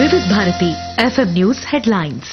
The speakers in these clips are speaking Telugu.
వివిధ భారతి ఎఫ్ఎం న్యూస్ హెడ్లైన్స్.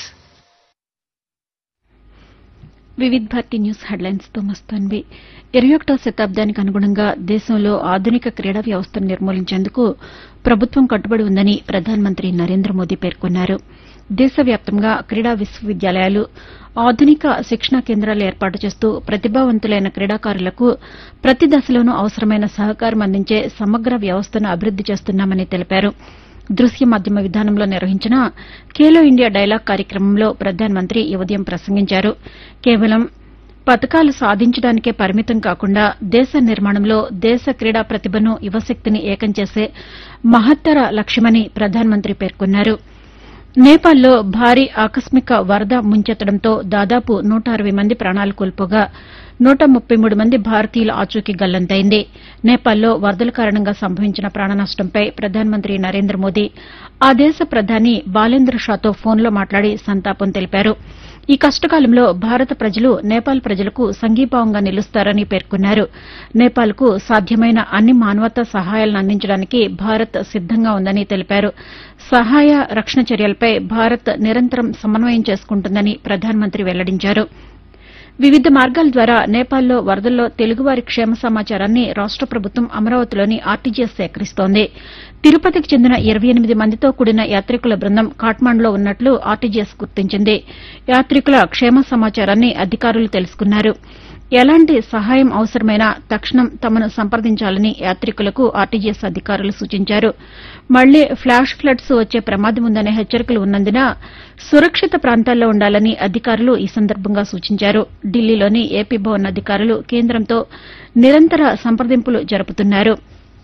వివిధ భారతి న్యూస్ హెడ్లైన్స్ తో మస్తాన్వి. 21వ శతాబ్దానికి అనుగుణంగా దేశంలో ఆధునిక క్రీడా వ్యవస్థను నిర్మూలించేందుకు ప్రభుత్వం కట్టుబడి ఉందని ప్రధానమంత్రి నరేంద్ర మోదీ పేర్కొన్నారు. దేశవ్యాప్తంగా క్రీడా విశ్వవిద్యాలయాలు, ఆధునిక శిక్షణా కేంద్రాలు ఏర్పాటు చేస్తూ ప్రతిభావంతులైన క్రీడాకారులకు ప్రతి దశలోనూ అవసరమైన సహకారం అందించే సమగ్ర వ్యవస్థను అభివృద్ది చేస్తున్నామని తెలిపారు. దృశ్య మాధ్యమ విధానంలో నిర్వహించిన ఖేలో ఇండియా డైలాగ్ కార్యక్రమంలో ప్రధానమంత్రి ఈ ఉదయం ప్రసంగించారు. కేవలం పతకాలు సాధించడానికే పరిమితం కాకుండా దేశ నిర్మాణంలో దేశ క్రీడా ప్రతిభను, యువశక్తిని ఏకం చేసే మహత్తర లక్ష్యమని ప్రధానమంత్రి పేర్కొన్నారు. నేపాల్లో భారీ ఆకస్మిక వరద ముంచెత్తడంతో దాదాపు 160 మంది ప్రాణాలు కోల్పోగా 133 మంది భారతీయుల ఆచూకీ గల్లంతైంది. నేపాల్లో వరదల కారణంగా సంభవించిన ప్రాణ నష్టంపై ప్రధానమంత్రి నరేంద్ర మోదీ ఆ దేశ ప్రధాని బాలేంద్ర షాతో ఫోన్లో మాట్లాడి సంతాపం తెలిపారు. ఈ కష్టకాలంలో భారత ప్రజలు నేపాల్ ప్రజలకు సంఘీభావంగా నిలుస్తారని పేర్కొన్నారు. నేపాల్కు సాధ్యమైన అన్ని మానవతా సహాయాలను అందించడానికి భారత్ సిద్దంగా ఉందని తెలిపారు. సహాయ, రక్షణ చర్యలపై భారత్ నిరంతరం సమన్వయం చేసుకుంటుందని ప్రధానమంత్రి వెల్లడించారు. వివిధ మార్గాల ద్వారా నేపాల్లో వరదల్లో తెలుగువారి క్షేమ సమాచారాన్ని రాష్ట ప్రభుత్వం అమరావతిలోని ఆర్టీజీఎస్ సేకరిస్తోంది. తిరుపతికి చెందిన 28 మందితో కూడిన యాత్రికుల బృందం కాట్మాండులో ఉన్నట్లు ఆర్టీజీఎస్ గుర్తించింది. యాత్రికుల క్షేమ సమాచారాన్ని అధికారులు తెలుసుకున్నారు. ఎలాంటి సహాయం అవసరమైనా తక్షణం తమను సంప్రదించాలని యాత్రికులకు ఆర్టీజీఎస్ అధికారులు సూచించారు. మళ్లీ ఫ్లాష్ ఫ్లడ్స్ వచ్చే ప్రమాదం ఉందనే హెచ్చరికలు ఉన్నందున సురక్షిత ప్రాంతాల్లో ఉండాలని అధికారులు ఈ సందర్భంగా సూచించారు. ఢిల్లీలోని ఏపీ భవన్ అధికారులు కేంద్రంతో నిరంతర సంప్రదింపులు జరుపుతున్నారు.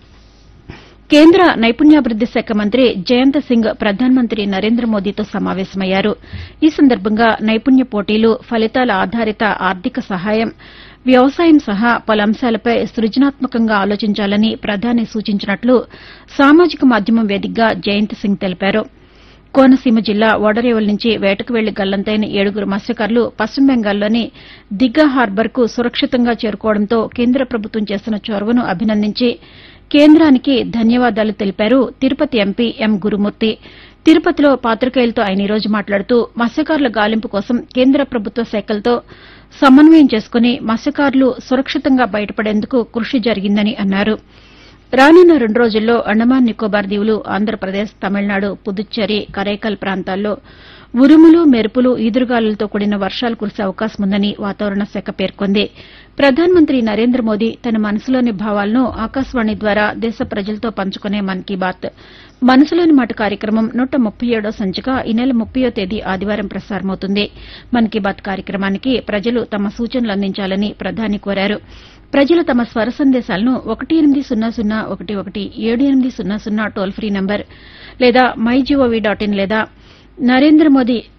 కేంద్ర నైపుణ్యాభివృద్ది శాఖ మంత్రి జయంత్ సింగ్ ప్రధానమంత్రి నరేంద్ర మోదీతో సమావేశమయ్యారు. ఈ సందర్భంగా నైపుణ్య పోటీలు, ఫలితాల ఆధారిత ఆర్థిక సహాయం, వ్యవసాయం సహా పలు అంశాలపై సృజనాత్మకంగా ఆలోచించాలని ప్రధాని సూచించినట్లు సామాజిక మాధ్యమం వేదికగా జయంత్ సింగ్ తెలిపారు. కోనసీమ జిల్లా ఓడరేవుల నుంచి వేటకు వెళ్లి గల్లంతైన 7 మత్స్యకారులు పశ్చిమ బెంగాల్లోని దిఘా హార్బర్కు సురక్షితంగా చేరుకోవడంతో కేంద్ర ప్రభుత్వం చేసిన చొరవను అభినందించి కేంద్రానికి ధన్యవాదాలు తెలిపారు తిరుపతి ఎంపీ ఎం గురుమూర్తి. తిరుపతిలో పాతికేయులతో ఆయన ఈ రోజు మాట్లాడుతూ మత్స్యకారుల గాలింపు కోసం కేంద్ర ప్రభుత్వ శాఖలతో సమన్వయం చేసుకుని మత్స్యకారులు సురక్షితంగా బయటపడేందుకు కృషి జరిగిందని అన్నారు. రానున్న 2 రోజుల్లో అండమాన్ నికోబార్ దీవులు, ఆంధ్రప్రదేశ్, తమిళనాడు, పుదుచ్చేరి, కరైకల్ ప్రాంతాల్లో ఉరుములు, మెరుపులు, ఈదురుగాలులతో కూడిన వర్షాలు కురిసే అవకాశం ఉందని వాతావరణ శాఖ పేర్కొంది. ప్రధానమంత్రి నరేంద్ర మోదీ తన మనసులోని భావాలను ఆకాశవాణి ద్వారా దేశ ప్రజలతో పంచుకునే మన్ కీ బాత్ మనసులోని మాట కార్యక్రమం 137వ సంచిక ఈ నెల 30వ తేదీ ఆదివారం ప్రసారమవుతుంది. మన్ కీ బాత్ కార్యక్రమానికి ప్రజలు తమ సూచనలు అందించాలని ప్రధాని కోరారు. ప్రజలు తమ స్వర సందేశాలను 1800117800 టోల్ ఫ్రీ నంబర్ లేదా మైగవ్.in లేదా నరేంద్ర మోదీ